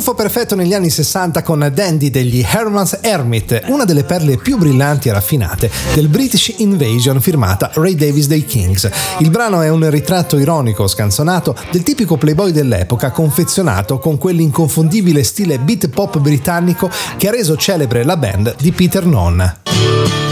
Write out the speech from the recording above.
tuffo perfetto negli anni 60 con Dandy degli Herman's Hermit, una delle perle più brillanti e raffinate del British Invasion firmata Ray Davies dei Kings. Il brano è un ritratto ironico, scanzonato, del tipico playboy dell'epoca, confezionato con quell'inconfondibile stile beat pop britannico che ha reso celebre la band di Peter Nunn.